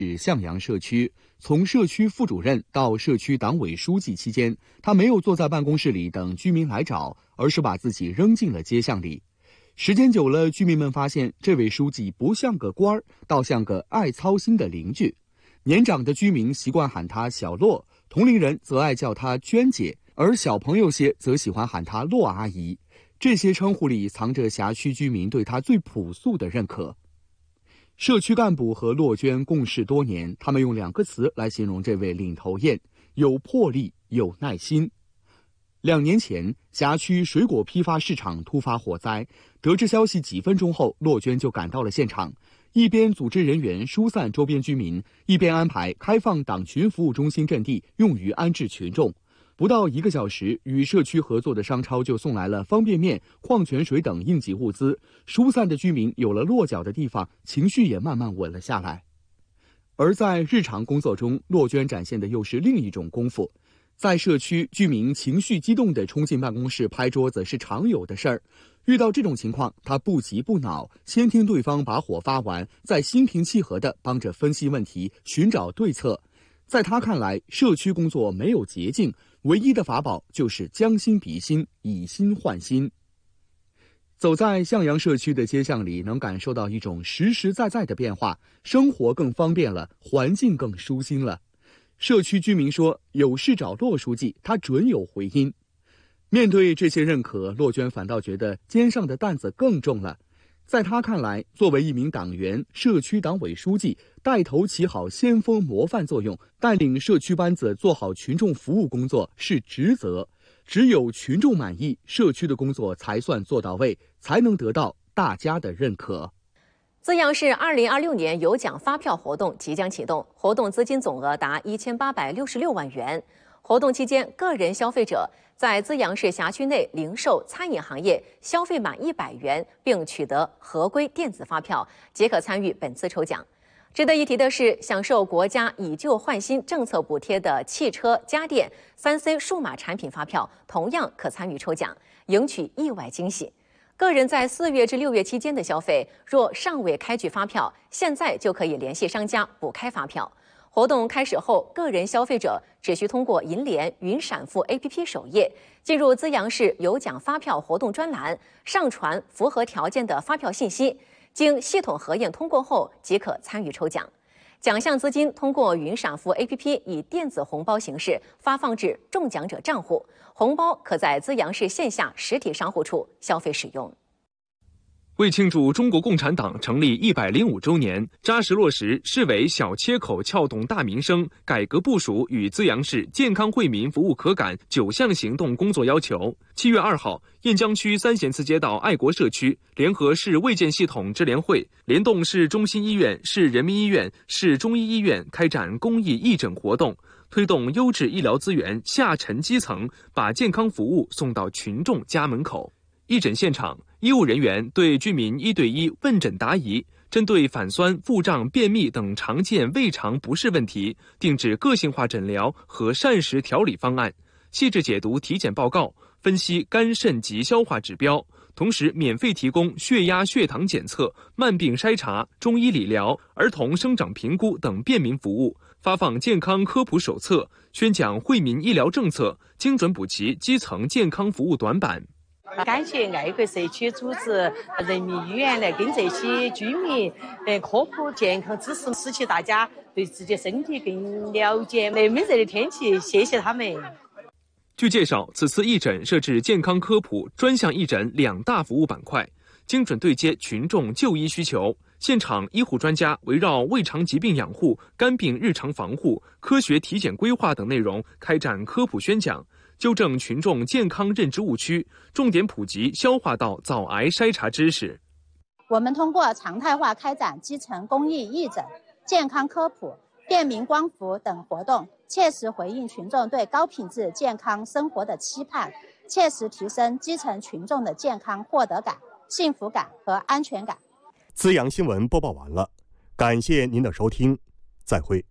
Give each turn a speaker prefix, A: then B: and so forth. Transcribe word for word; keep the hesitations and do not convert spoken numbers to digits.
A: 是向阳社区，从社区副主任到社区党委书记期间，他没有坐在办公室里等居民来找，而是把自己扔进了街巷里。时间久了，居民们发现这位书记不像个官儿，倒像个爱操心的邻居。年长的居民习惯喊他小洛，同龄人则爱叫他娟姐，而小朋友些则喜欢喊他洛阿姨。这些称呼里藏着辖区居民对他最朴素的认可。社区干部和洛娟共事多年，他们用两个词来形容这位领头雁：有魄力，有耐心。两年前，辖区水果批发市场突发火灾，得知消息几分钟后，洛娟就赶到了现场，一边组织人员疏散周边居民，一边安排开放党群服务中心阵地用于安置群众。不到一个小时，与社区合作的商超就送来了方便面、矿泉水等应急物资，疏散的居民有了落脚的地方，情绪也慢慢稳了下来。而在日常工作中，洛娟展现的又是另一种功夫。在社区，居民情绪激动地冲进办公室拍桌子是常有的事儿。遇到这种情况，他不急不恼，先听对方把火发完，再心平气和地帮着分析问题，寻找对策。在他看来，社区工作没有捷径，唯一的法宝就是将心比心，以心换心。走在向阳社区的街巷里，能感受到一种实实在在的变化，生活更方便了，环境更舒心了。社区居民说，有事找骆书记，他准有回音。面对这些认可，洛娟反倒觉得肩上的担子更重了。在他看来，作为一名党员、社区党委书记，带头起好先锋模范作用，带领社区班子做好群众服务工作是职责。只有群众满意，社区的工作才算做到位，才能得到大家的认可。
B: 资阳市二零二六年有奖发票活动即将启动，活动资金总额达一千八百六十六万元。活动期间，个人消费者在资阳市辖区内零售、餐饮行业消费满一百元，并取得合规电子发票，即可参与本次抽奖。值得一提的是，享受国家以旧换新政策补贴的汽车、家电、三 C 数码产品发票同样可参与抽奖，赢取意外惊喜。个人在四月至六月期间的消费，若尚未开具发票，现在就可以联系商家补开发票。活动开始后，个人消费者只需通过银联云闪付 A P P 首页，进入资阳市有奖发票活动专栏，上传符合条件的发票信息，经系统核验通过后，即可参与抽奖。奖项资金通过云闪付 A P P 以电子红包形式发放至中奖者账户，红包可在资阳市线下实体商户处消费使用。
C: 为庆祝中国共产党成立一百零五周年，扎实落实市委小切口撬动大民生改革部署与资阳市健康惠民服务可感九项行动工作要求。七月二号，雁江区三贤祠街道爱国社区联合市卫健系统支联会，联动市中心医院、市人民医院、市中医医院开展公益义诊活动，推动优质医疗资源下沉基层，把健康服务送到群众家门口。义诊现场，医务人员对居民一对一问诊答疑，针对反酸、腹胀、便秘等常见胃肠不适问题，定制个性化诊疗和膳食调理方案，细致解读体检报告，分析肝肾及消化指标，同时免费提供血压、血糖检测、慢病筛查、中医理疗、儿童生长评估等便民服务，发放健康科普手册，宣讲惠民医疗政策，精准补齐基层健康服务短板。
D: 感谢爱国社区组织人民医院来跟这些居民呃科普健康知识，使其大家对自己身体更了解。那闷热的天气，谢谢他们。
C: 据介绍，此次义诊设置健康科普、专项义诊两大服务板块，精准对接群众就医需求。现场医护专家围绕胃肠疾病养护、肝病日常防护、科学体检规划等内容开展科普宣讲，纠正群众健康认知误区，重点普及消化道早癌筛查知识。
E: 我们通过常态化开展基层公益义诊、健康科普、便民光伏等活动，切实回应群众对高品质健康生活的期盼，切实提升基层群众的健康获得感、幸福感和安全感。
F: 资阳新闻播报完了，感谢您的收听，再会。